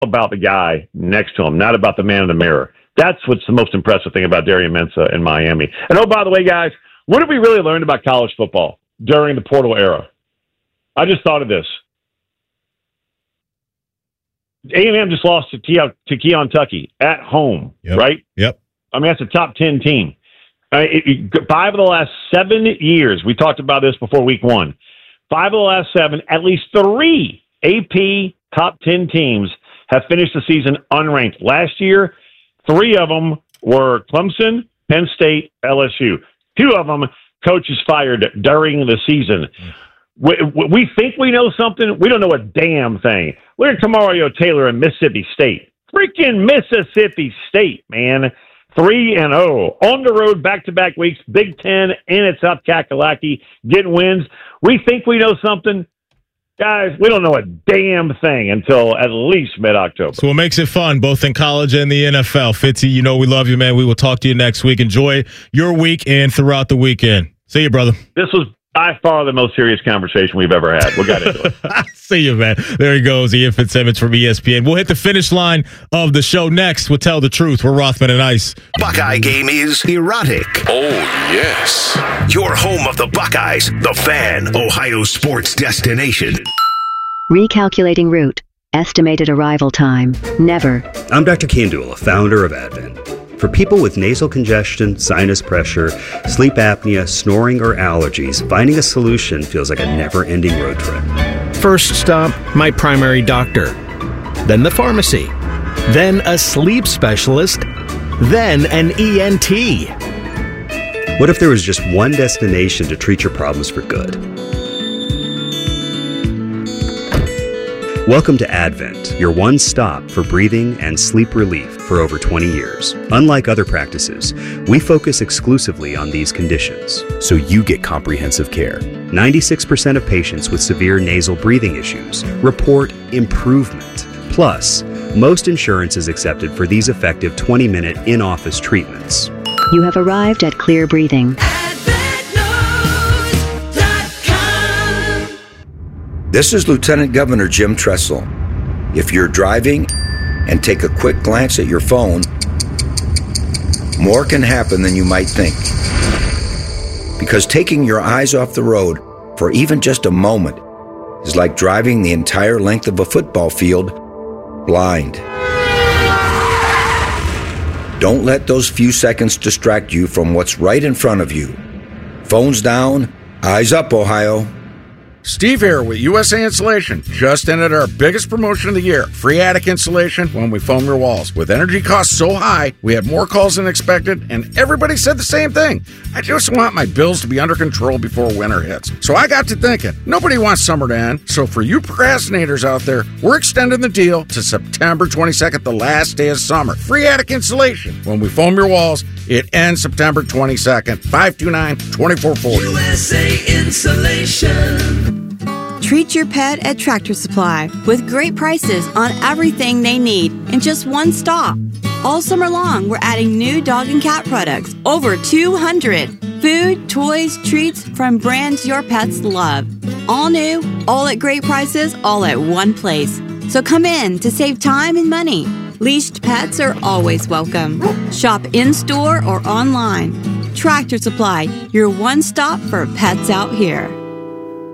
about the guy next to him, not about the man in the mirror. That's what's the most impressive thing about Darian Mensah in Miami. And oh, by the way, guys, what have we really learned about college football during the portal era? I just thought of this. A&M just lost to Keon Tucky at home, right? Yep. I mean, that's a top 10 team. 5 of the last 7 years, we talked about this before week 1. 5 of the last 7, at least 3 AP top 10 teams have finished the season unranked. Last year, 3 of them were Clemson, Penn State, LSU. 2 of them, coaches fired during the season. We think we know something. We don't know a damn thing. Look at Tamario Taylor in Mississippi State. Freaking Mississippi State, man. 3-0. On the road, back-to-back weeks, Big Ten, and at South Kakalaki, getting wins. We think we know something. Guys, we don't know a damn thing until at least mid-October. So what makes it fun, both in college and the NFL? Fitzy, you know we love you, man. We will talk to you next week. Enjoy your week and throughout the weekend. See you, brother. This was by far the most serious conversation we've ever had. We got into it. See you, man. There he goes, Ian Fitzsimmons from ESPN. We'll hit the finish line of the show next. We'll Tell the Truth. We're Rothman and Ice. Buckeye game is erotic. Oh, yes. Your home of the Buckeyes, the Fan, Ohio sports destination. Recalculating route. Estimated arrival time. Never. I'm Dr. Kandula, founder of Advent. For people with nasal congestion, sinus pressure, sleep apnea, snoring, or allergies, finding a solution feels like a never-ending road trip. First stop, my primary doctor. Then the pharmacy. Then a sleep specialist. Then an ENT. What if there was just one destination to treat your problems for good? Welcome to Advent, your one stop for breathing and sleep relief for over 20 years. Unlike other practices, we focus exclusively on these conditions, so you get comprehensive care. 96% of patients with severe nasal breathing issues report improvement. Plus, most insurance is accepted for these effective 20-minute in-office treatments. You have arrived at Clear Breathing. This is Lieutenant Governor Jim Tressel. If you're driving and take a quick glance at your phone, more can happen than you might think. Because taking your eyes off the road for even just a moment is like driving the entire length of a football field blind. Don't let those few seconds distract you from what's right in front of you. Phones down, eyes up, Ohio. Steve here with USA Insulation. Just ended our biggest promotion of the year. Free attic insulation when we foam your walls. With energy costs so high, we had more calls than expected, and everybody said the same thing. I just want my bills to be under control before winter hits. So I got to thinking, nobody wants summer to end. So for you procrastinators out there, we're extending the deal to September 22nd, the last day of summer. Free attic insulation when we foam your walls. It ends September 22nd, 529-2440. USA Insulation. Treat your pet at Tractor Supply with great prices on everything they need in just one stop. All summer long, we're adding new dog and cat products, over 200. Food, toys, treats from brands your pets love. All new, all at great prices, all at one place. So come in to save time and money. Leashed pets are always welcome. Shop in-store or online. Tractor Supply, your one stop for pets out here.